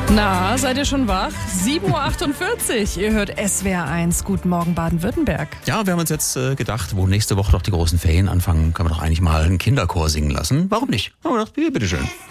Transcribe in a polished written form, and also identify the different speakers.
Speaker 1: Na, seid ihr schon wach? 7.48 Uhr. Ihr hört SWR1. Guten Morgen, Baden-Württemberg.
Speaker 2: Ja, wir haben uns jetzt gedacht, wo nächste Woche doch die großen Ferien anfangen, können wir doch eigentlich mal einen Kinderchor singen lassen. Warum nicht? Haben wir gedacht, bitteschön.